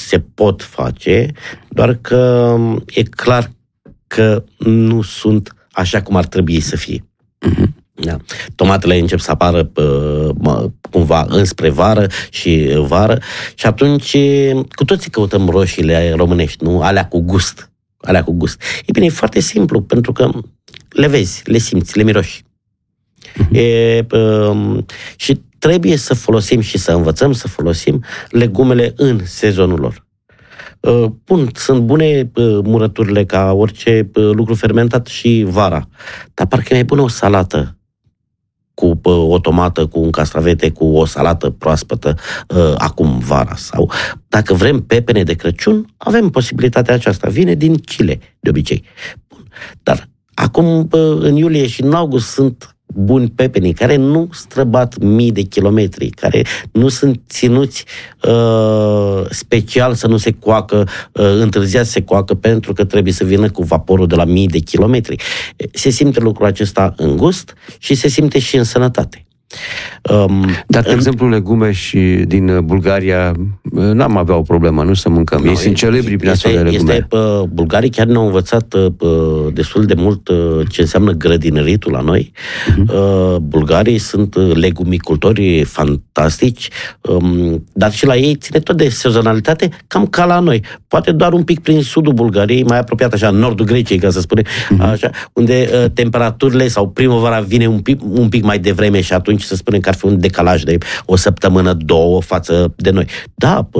se pot face, doar că e clar că nu sunt așa cum ar trebui să fie. Da. Tomatele încep să apară cumva înspre vară și atunci cu toții căutăm roșiile românești, nu? Alea cu gust. E bine, e foarte simplu, pentru că le vezi, le simți, le miroși. Și trebuie să folosim și să învățăm să folosim legumele în sezonul lor. Sunt bune murăturile ca orice lucru fermentat și vara, dar parcă e mai bună o salată cu o tomată, cu un castravete, cu o salată proaspătă acum vara. Sau dacă vrem pepene de Crăciun, avem posibilitatea aceasta. Vine din Chile, de obicei. Bun. Dar acum, în iulie și în august, sunt buni pepenii care nu străbat mii de kilometri, care nu sunt ținuți special să nu se coacă, întârziat se coacă pentru că trebuie să vină cu vaporul de la mii de kilometri. Se simte lucrul acesta în gust și se simte și în sănătate. Dar, de exemplu, legume și din Bulgaria n-am avea o problemă, nu să mâncăm. Ei sunt celebri prin astfel de legume. Bulgarii chiar ne-au învățat destul de mult ce înseamnă grădinăritul la noi. Bulgarii sunt legumicultori fantastici, dar și la ei ține tot de sezonalitate, cam ca la noi. Poate doar un pic prin sudul Bulgariei, mai apropiat așa, nordul Greciei, ca să spunem, așa, unde temperaturile sau primăvara vine un pic mai devreme și atunci să spunem că ar fi un decalaj de o săptămână, două față de noi. Da,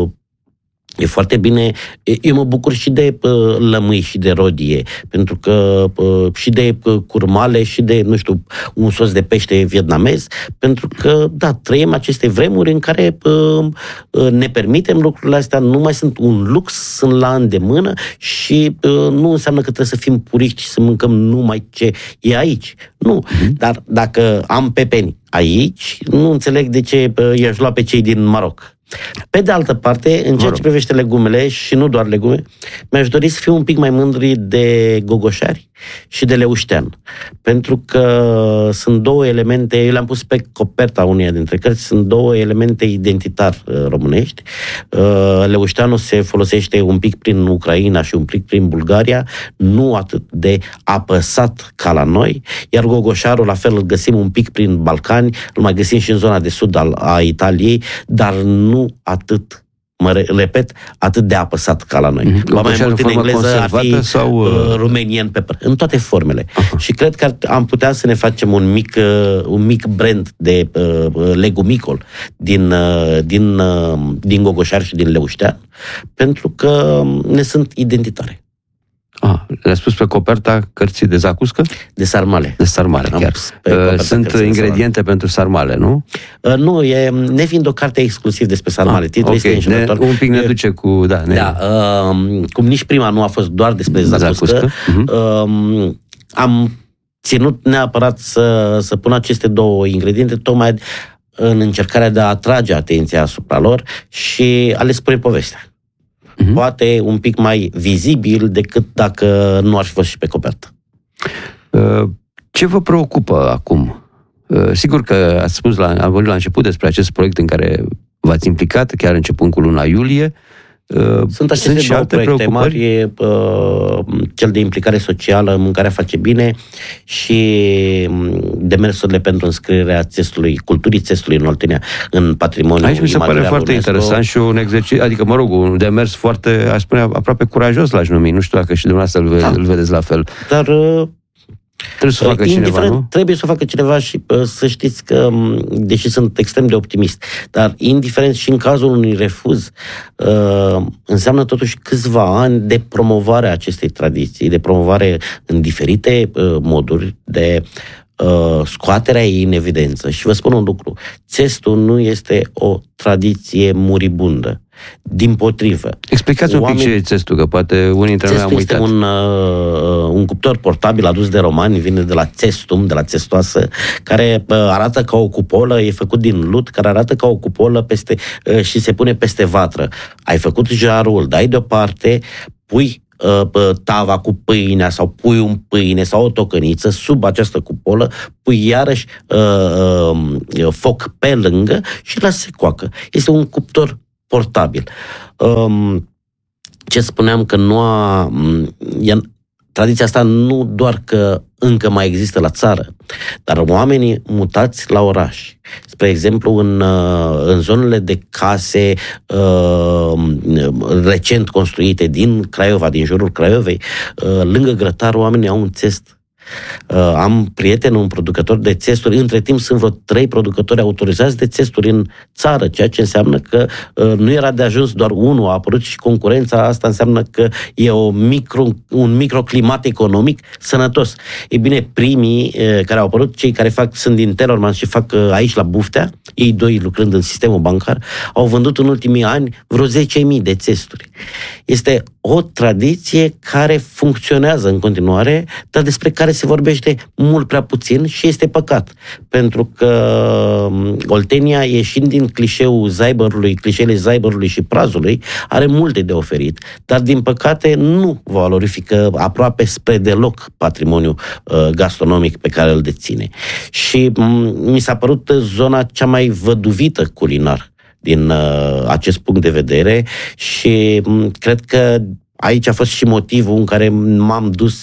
e foarte bine. Eu mă bucur și de lămâi și de rodie, pentru că și de curmale și de, nu știu, un sos de pește vietnamez, pentru că, da, trăim aceste vremuri în care ne permitem lucrurile astea, nu mai sunt un lux, sunt la îndemână și nu înseamnă că trebuie să fim puriști și să mâncăm numai ce e aici. Nu. Dar dacă am pepeni aici, nu înțeleg de ce i-aș lua pe cei din Maroc. Pe de altă parte, în ceea ce privește legumele, și nu doar legume, mi-aș dori să fiu un pic mai mândri de gogoșari și de leuștean. Pentru că sunt două elemente, eu le-am pus pe coperta uneia dintre cărți, sunt două elemente identitar românești. Leușteanul se folosește un pic prin Ucraina și un pic prin Bulgaria, nu atât de apăsat ca la noi, iar gogoșarul la fel îl găsim un pic prin Balcani, îl mai găsim și în zona de sud a Italiei, dar nu atât, repet, atât de apăsat ca la noi. Ba mai mult în engleză ar fi sau Romanian pepper, în toate formele. Și cred că am putea să ne facem un mic brand de legumicol din gogoșar și din leuștean, pentru că ne sunt identitare. Le-a spus pe coperta cărții de zacuscă? De sarmale. De sarmale, chiar. Sunt ingrediente pentru sarmale, nu? Nu, nefiind o carte exclusiv despre sarmale. Titlul este înșelător. Un pic ne duce cu... cum nici prima nu a fost doar despre zacuscă. Am ținut neapărat să pun aceste două ingrediente, tocmai în încercarea de a atrage atenția asupra lor și a le spune povestea. Poate un pic mai vizibil decât dacă nu ar fi fost și pe copertă. Ce vă preocupă acum? Sigur că ați spus am vorbit la început despre acest proiect în care v-ați implicat, chiar începând cu luna iulie. Sunt aceste două proiecte mari, cel de implicare socială, Mâncarea face bine, și demersurile pentru înscrierea culturii țesului în Oltenia în patrimoniul imaterial. Aici mi se pare foarte interesant și un exercițiu, adică, un demers foarte, aș spune, aproape curajos l-aș numi. Nu știu dacă și dumneavoastră îl vedeți la fel. Dar trebuie să o facă cineva, nu? Trebuie să o facă cineva și să știți că, deși sunt extrem de optimist, dar indiferent și în cazul unui refuz, înseamnă totuși câțiva ani de promovare a acestei tradiții, de promovare în diferite moduri, de scoaterea ei în evidență. Și vă spun un lucru, țestul nu este o tradiție muribundă. Dimpotrivă. Explicați un pic ce e țestul, că poate unii dintre noi am uitat. Este un cuptor portabil adus de romani, vine de la țestum, de la țestoasă, care arată ca o cupolă, e făcut din lut, care arată ca o cupolă și se pune peste vatră. Ai făcut jarul, dai deoparte, pui tava cu pâinea sau pui un pâine sau o tocăniță sub această cupolă, pui iarăși foc pe lângă și lasă se coacă. Este un cuptor portabil. Ce spuneam că tradiția asta nu doar că încă mai există la țară, dar oamenii mutați la oraș. Spre exemplu, în zonele de case recent construite din Craiova, din jurul Craiovei, lângă grătar, oamenii au un țest. Am prieten, un producător de țesturi. Între timp sunt vreo 3 producători autorizați de țesturi în țară, ceea ce înseamnă că nu era de ajuns doar unul, a apărut și concurența. Asta înseamnă că e un microclimat economic sănătos. E bine, primii care au apărut, cei care sunt din Telorman și fac aici la Buftea, ei doi lucrând în sistemul bancar, au vândut în ultimii ani vreo 10.000 de țesturi. Este o tradiție care funcționează în continuare, dar despre care se vorbește mult prea puțin și este păcat. Pentru că Oltenia, ieșind din clișeele Zaiberului și Prazului, are multe de oferit, dar din păcate nu valorifică aproape spre deloc patrimoniul gastronomic pe care îl deține. Și mi s-a părut zona cea mai văduvită culinar din acest punct de vedere și cred că aici a fost și motivul în care m-am dus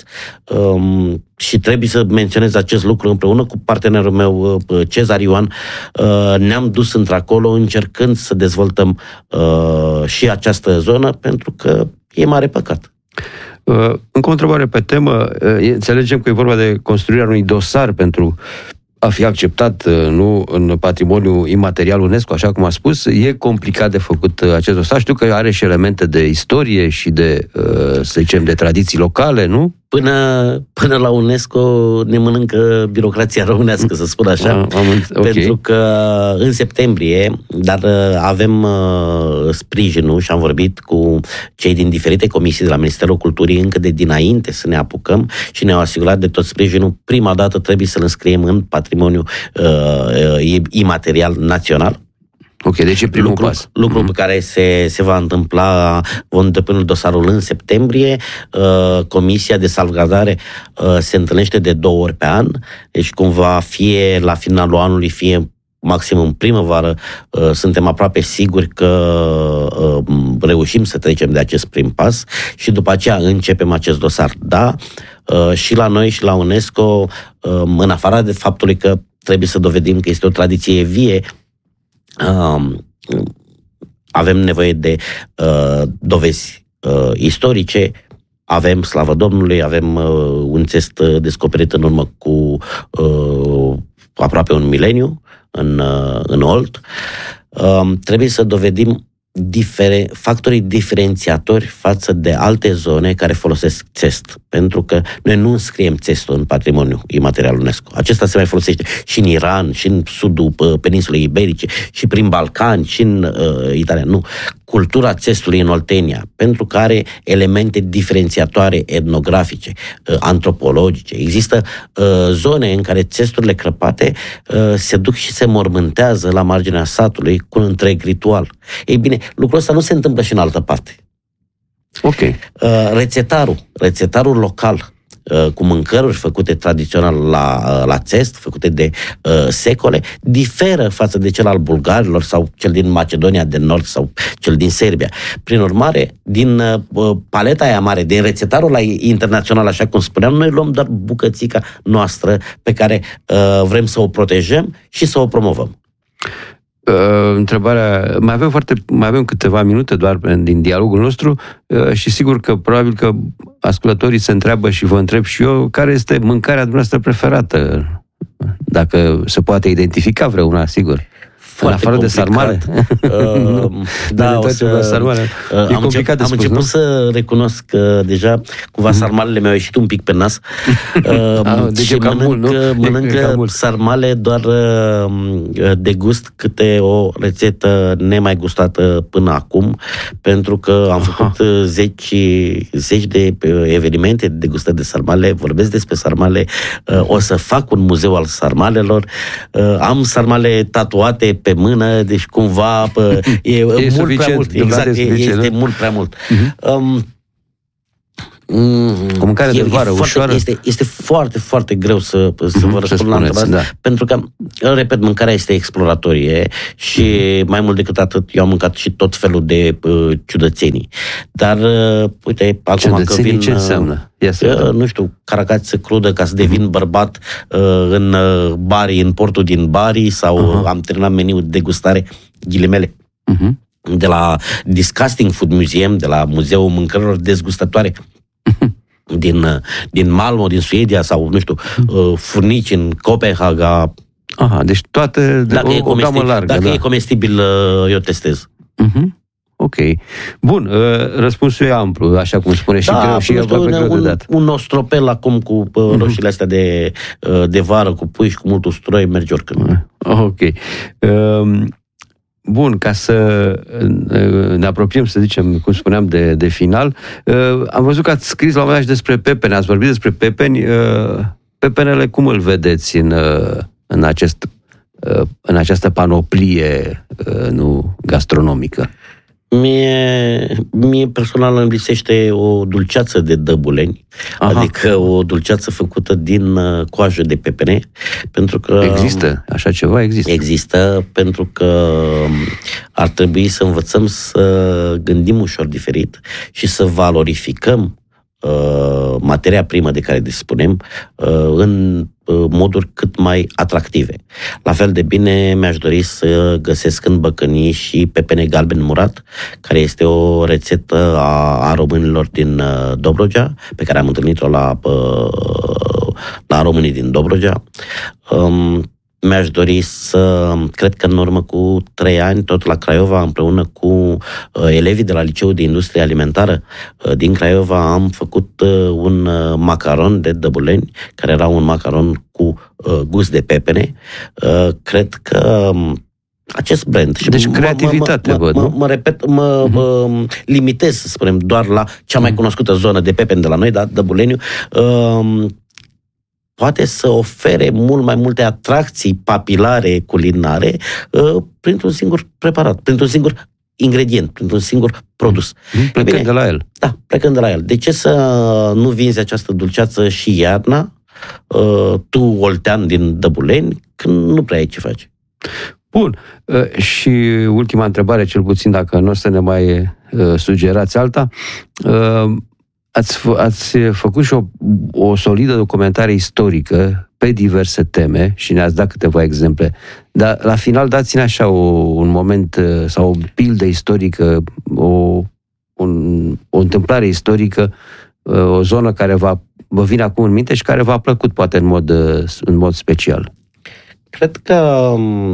și trebuie să menționez acest lucru împreună cu partenerul meu, Cezar Ioan, ne-am dus într-acolo încercând să dezvoltăm și această zonă, pentru că e mare păcat. Încă o întrebare pe temă. Înțelegem că e vorba de construirea unui dosar pentru a fi acceptat în patrimoniul imaterial UNESCO, așa cum a spus. E complicat de făcut acest dosar. Știu că are și elemente de istorie și de, să zicem, de tradiții locale, nu? Până la UNESCO ne mănâncă birocrația românească, să spun așa, pentru că în septembrie, dar avem sprijinul și am vorbit cu cei din diferite comisii de la Ministerul Culturii încă de dinainte să ne apucăm și ne-au asigurat de tot sprijinul. Prima dată trebuie să-l înscriem în patrimoniul imaterial național. Ok, deci e primul pas. Lucru pe care se va întâmpla, vom depune dosarul în septembrie. Comisia de salvgardare se întâlnește de 2 ori pe an, deci cumva fie la finalul anului, fie maxim în primăvară, suntem aproape siguri că reușim să trecem de acest prim pas și după aceea începem acest dosar. Da, și la noi și la UNESCO, în afară de faptului că trebuie să dovedim că este o tradiție vie, avem nevoie de dovezi istorice. Avem, slavă Domnului, avem un țest descoperit în urmă cu aproape un mileniu în Olt. Trebuie să dovedim factorii diferențiatori față de alte zone care folosesc țest. Pentru că noi nu înscriem țestul în patrimoniul imaterial UNESCO. Acesta se mai folosește și în Iran, și în sudul peninsulei iberice, și prin Balcani, și în Italia. Nu. Cultura țestului în Oltenia, pentru că are elemente diferențiatoare etnografice, antropologice. Există zone în care țesturile crăpate se duc și se mormântează la marginea satului cu un întreg ritual. Ei bine, lucrul ăsta nu se întâmplă și în altă parte. Ok. Rețetarul local cu mâncăruri făcute tradițional la țest, făcute de secole, diferă față de cel al bulgarilor sau cel din Macedonia de Nord sau cel din Serbia. Prin urmare, din paleta aia mare, din rețetarul internațional, așa cum spuneam, noi luăm doar bucățica noastră pe care vrem să o protejăm și să o promovăm. Întrebarea, mai avem câteva minute doar din dialogul nostru și sigur că probabil că ascultătorii se întreabă și vă întreb și eu, care este mâncarea dumneavoastră preferată? Dacă se poate identifica vreuna, sigur. Foarte afară de sarmale? Da, am început să recunosc că deja cumva sarmalele mi-au ieșit un pic pe nas. Și mănâncă sarmale doar de gust, câte o rețetă nemai gustată până acum, pentru că am făcut zeci de evenimente de gustări de sarmale, vorbesc despre sarmale, o să fac un muzeu al sarmalelor, am sarmale tatuate pe mână, deci cumva e mult prea mult. Exact, este mult prea mult. O mâncare de vară, ușoară? Este foarte, foarte greu să vă răspund la întrebarea asta, pentru că, repet, mâncarea este exploratorie și mai mult decât atât, eu am mâncat și tot felul de ciudățenii. Dar, uite, acum că vin... ce înseamnă? Nu știu, caracață crudă ca să devin bărbat în Bari, în portul din Bari, sau am terminat meniul de degustare, ghilimele, de la Disgusting Food Museum, de la Muzeul Mâncărilor Dezgustătoare, din Malmö, din Suedia, sau, nu știu, furnici în Copenhaga. Aha, deci toate o gamă largă. Dacă e comestibil, eu testez. Ok. Bun, răspunsul e amplu, așa cum spune, și greu, și greu de dat. Un nostropel acum cu roșiile astea de vară, cu pui și cu mult usturoi, merge oricând. Ok. Bun, ca să ne apropiem, să zicem, cum spuneam, de final, am văzut că ați scris la un moment dat și despre pepene, ați vorbit despre pepeni. Pepenele, cum îl vedeți în această panoplie gastronomică? Mie personal îmi lipsește o dulceață de dăbuleni, adică o dulceață făcută din coajă de pepene, pentru că... Există? Așa ceva există? Există, pentru că ar trebui să învățăm să gândim ușor diferit și să valorificăm materia primă de care dispunem în moduri cât mai atractive. La fel de bine mi-aș dori să găsesc în Băcănii și pepene galben murat, care este o rețetă a românilor din Dobrogea, pe care am întâlnit-o la românii din Dobrogea. Mi-aș dori cred că în urmă cu 3 ani, tot la Craiova, împreună cu elevii de la Liceul de Industrie Alimentară din Craiova, am făcut un macaron de dăbuleni, care era un macaron cu gust de pepene. Cred că acest brand... Deci creativitate, văd, nu? Mă repet, mă limitez, să spunem, doar la cea mai cunoscută zonă de pepene de la noi, da, Dăbuleniu, poate să ofere mult mai multe atracții papilare culinare printr-un singur preparat, printr-un singur ingredient, printr-un singur produs. Plecând de la el. Da, plecând de la el. De ce să nu vinzi această dulceață și iarna, tu, oltean din Dăbuleni, când nu prea ai ce face? Bun. Și ultima întrebare, cel puțin dacă nu o să ne mai sugerați alta. Ați făcut și o solidă documentare istorică pe diverse teme și ne-ați dat câteva exemple. Dar la final dați-ne așa un moment sau o pildă istorică, o întâmplare istorică, o zonă care vă vine acum în minte și care v-a plăcut poate în mod special. Cred că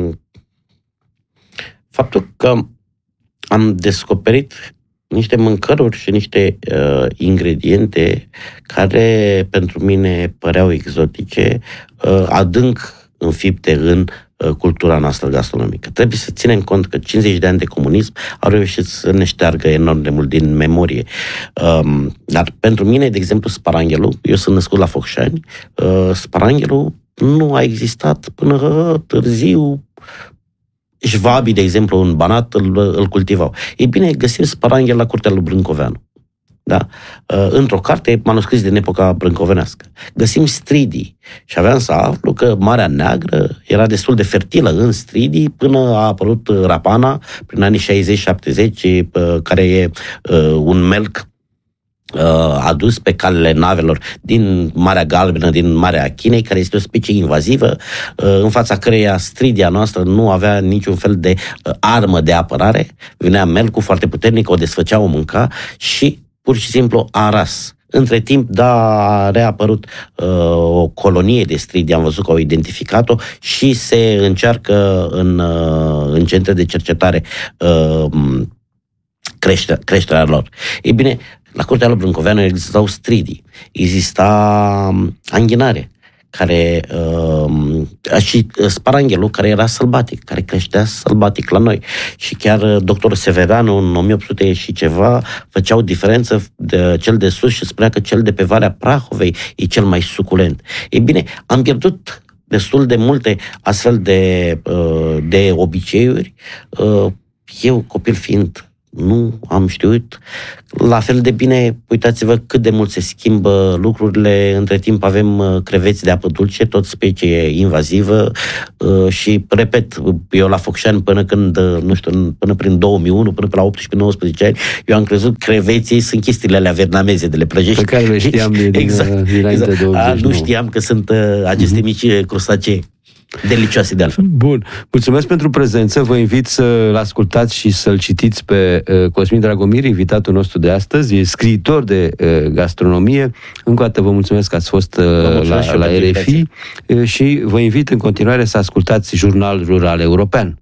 faptul că am descoperit niște mâncăruri și niște ingrediente care pentru mine păreau exotice, adânc înfipte în cultura noastră gastronomică. Trebuie să ținem cont că 50 de ani de comunism au reușit să ne șteargă enorm de mult din memorie. Dar pentru mine, de exemplu, sparanghelul, eu sunt născut la Focșani, sparanghelul nu a existat până târziu. Șvabii, de exemplu, în Banat îl cultivau. Ei bine, găsim sparanghel la curtea lui Brâncoveanu. Da? Într-o carte manuscris din epoca brâncovenească. Găsim stridii și aveam să aflu că Marea Neagră era destul de fertilă în stridii până a apărut rapana prin anii 60-70, care e un melc adus pe calele navelor din Marea Galbenă, din Marea Chinei, care este o specie invazivă, în fața căreia stridia noastră nu avea niciun fel de armă de apărare. Venea melcul foarte puternic, o desfăcea, o mânca și pur și simplu a ras. Între timp, a reapărut o colonie de stridii, am văzut că au identificat-o și se încearcă în centre de cercetare creșterea lor. Ei bine, la curtea lui Brâncoveanu existau stridii, exista anghinare, și sparanghelul, care era sălbatic, care creștea sălbatic la noi. Și chiar doctorul Severanu, în 1800 și ceva, făcea o diferență de cel de sus și spunea că cel de pe Valea Prahovei e cel mai suculent. Ei bine, am pierdut destul de multe astfel de obiceiuri. Eu, copil fiind Nu am știut. La fel de bine, uitați-vă cât de mult se schimbă lucrurile. Între timp avem creveți de apă dulce, tot specie invazivă și, repet, eu la Focșani până când, nu știu, până prin 2001, până la 18-19 ani, eu am crezut creveții sunt chestiile alea vietnameze de le prăjești. Pe care le știam exact. de 89. Nu știam că sunt aceste mici crustacee. Delicioase de altfel. Bun. Mulțumesc pentru prezență. Vă invit să-l ascultați și să-l citiți pe Cosmin Dragomir, invitatul nostru de astăzi. E scriitor de gastronomie. Încă o dată vă mulțumesc că ați fost la RFI și vă invit în continuare să ascultați Jurnal Rural European.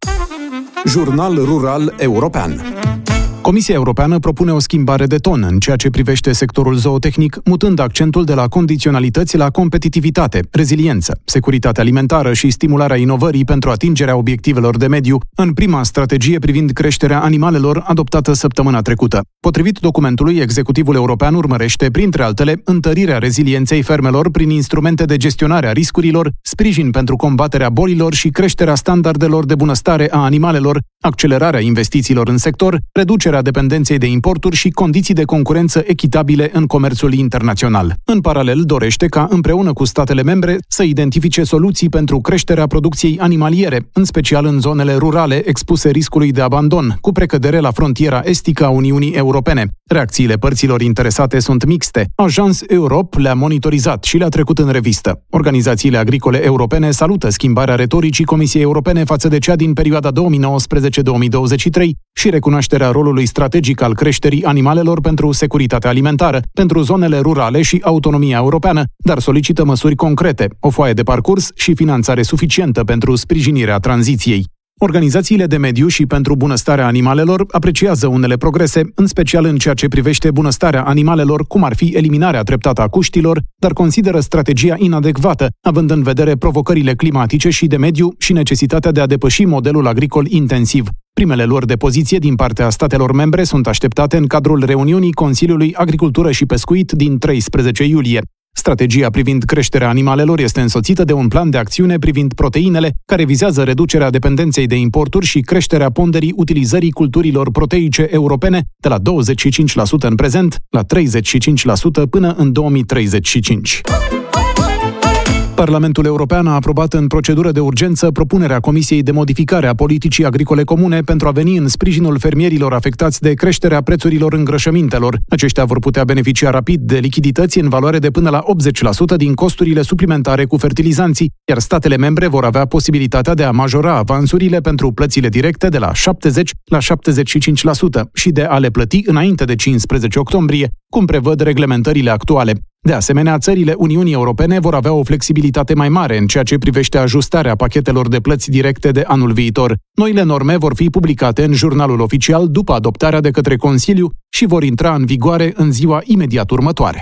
Jurnal Rural European. Comisia Europeană propune o schimbare de ton în ceea ce privește sectorul zootehnic, mutând accentul de la condiționalități la competitivitate, reziliență, securitate alimentară și stimularea inovării pentru atingerea obiectivelor de mediu în prima strategie privind creșterea animalelor adoptată săptămâna trecută. Potrivit documentului, executivul european urmărește, printre altele, întărirea rezilienței fermelor prin instrumente de gestionare a riscurilor, sprijin pentru combaterea bolilor și creșterea standardelor de bunăstare a animalelor, accelerarea investițiilor în sector, reducerea dependenței de importuri și condiții de concurență echitabile în comerțul internațional. În paralel, dorește ca, împreună cu statele membre, să identifice soluții pentru creșterea producției animaliere, în special în zonele rurale expuse riscului de abandon, cu precădere la frontiera estică a Uniunii Europene. Reacțiile părților interesate sunt mixte. Agence Europe le-a monitorizat și le-a trecut în revistă. Organizațiile agricole europene salută schimbarea retoricii Comisiei Europene față de cea din perioada 2019-2023 și recunoașterea rolului strategic al creșterii animalelor pentru securitatea alimentară, pentru zonele rurale și autonomia europeană, dar solicită măsuri concrete, o foaie de parcurs și finanțare suficientă pentru sprijinirea tranziției. Organizațiile de mediu și pentru bunăstarea animalelor apreciază unele progrese, în special în ceea ce privește bunăstarea animalelor, cum ar fi eliminarea treptată a cuștilor, dar consideră strategia inadecvată, având în vedere provocările climatice și de mediu și necesitatea de a depăși modelul agricol intensiv. Primele lor de poziție din partea statelor membre sunt așteptate în cadrul reuniunii Consiliului Agricultură și Pescuit din 13 iulie. Strategia privind creșterea animalelor este însoțită de un plan de acțiune privind proteinele, care vizează reducerea dependenței de importuri și creșterea ponderii utilizării culturilor proteice europene de la 25% în prezent la 35% până în 2035. Parlamentul European a aprobat în procedură de urgență propunerea Comisiei de modificare a politicii agricole comune pentru a veni în sprijinul fermierilor afectați de creșterea prețurilor îngrășămintelor. Aceștia vor putea beneficia rapid de lichidități în valoare de până la 80% din costurile suplimentare cu fertilizanții, iar statele membre vor avea posibilitatea de a majora avansurile pentru plățile directe de la 70 la 75% și de a le plăti înainte de 15 octombrie, cum prevăd reglementările actuale. De asemenea, țările Uniunii Europene vor avea o flexibilitate mai mare în ceea ce privește ajustarea pachetelor de plăți directe de anul viitor. Noile norme vor fi publicate în jurnalul oficial după adoptarea de către Consiliu și vor intra în vigoare în ziua imediat următoare.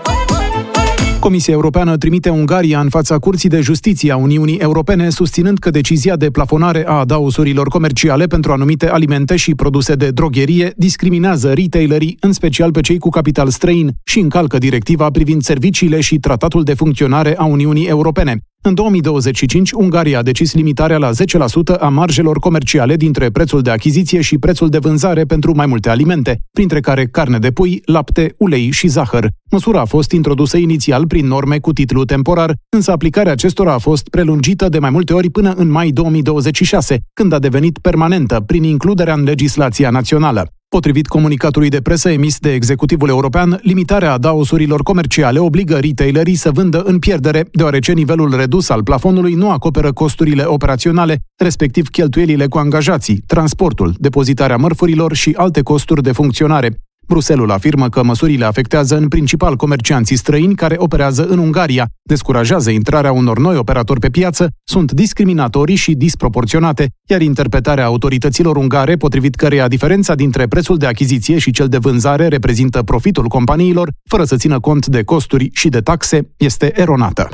Comisia Europeană trimite Ungaria în fața Curții de Justiție a Uniunii Europene, susținând că decizia de plafonare a adausurilor comerciale pentru anumite alimente și produse de drogherie discriminează retailerii, în special pe cei cu capital străin, și încalcă directiva privind serviciile și tratatul de funcționare a Uniunii Europene. În 2025, Ungaria a decis limitarea la 10% a marjelor comerciale dintre prețul de achiziție și prețul de vânzare pentru mai multe alimente, printre care carne de pui, lapte, ulei și zahăr. Măsura a fost introdusă inițial prin norme cu titlu temporar, însă aplicarea acestora a fost prelungită de mai multe ori până în mai 2026, când a devenit permanentă prin includerea în legislația națională. Potrivit comunicatului de presă emis de Executivul European, limitarea adausurilor comerciale obligă retailerii să vândă în pierdere, deoarece nivelul redus al plafonului nu acoperă costurile operaționale, respectiv cheltuielile cu angajații, transportul, depozitarea mărfurilor și alte costuri de funcționare. Bruxelles afirmă că măsurile afectează în principal comercianții străini care operează în Ungaria, descurajează intrarea unor noi operatori pe piață, sunt discriminatorii și disproporționate, iar interpretarea autorităților ungare, potrivit căreia diferența dintre prețul de achiziție și cel de vânzare reprezintă profitul companiilor, fără să țină cont de costuri și de taxe, este eronată.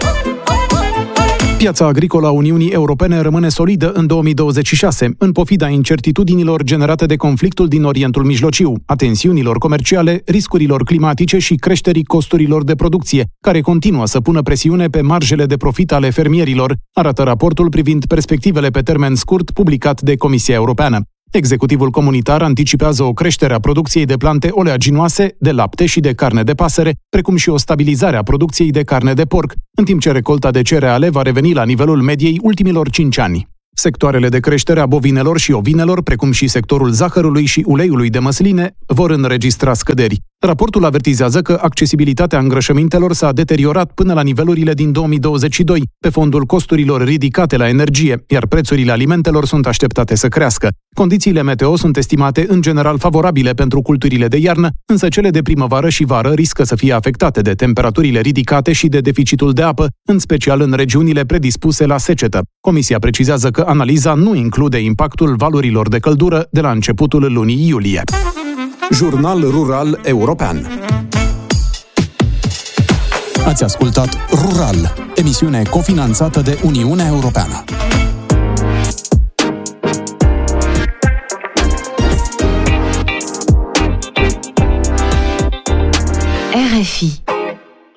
Piața agricolă a Uniunii Europene rămâne solidă în 2026, în pofida incertitudinilor generate de conflictul din Orientul Mijlociu, a tensiunilor comerciale, riscurilor climatice și creșterii costurilor de producție, care continuă să pună presiune pe marjele de profit ale fermierilor, arată raportul privind perspectivele pe termen scurt publicat de Comisia Europeană. Executivul comunitar anticipează o creștere a producției de plante oleaginoase, de lapte și de carne de pasăre, precum și o stabilizare a producției de carne de porc, în timp ce recolta de cereale va reveni la nivelul mediei ultimilor 5 ani. Sectoarele de creștere a bovinelor și ovinelor, precum și sectorul zahărului și uleiului de măsline, vor înregistra scăderi. Raportul avertizează că accesibilitatea îngrășămintelor s-a deteriorat până la nivelurile din 2022, pe fondul costurilor ridicate la energie, iar prețurile alimentelor sunt așteptate să crească. Condițiile meteo sunt estimate în general favorabile pentru culturile de iarnă, însă cele de primăvară și vară riscă să fie afectate de temperaturile ridicate și de deficitul de apă, în special în regiunile predispuse la secetă. Comisia precizează că analiza nu include impactul valurilor de căldură de la începutul lunii iulie. Jurnal Rural European. Ați ascultat Rural, emisiune cofinanțată de Uniunea Europeană.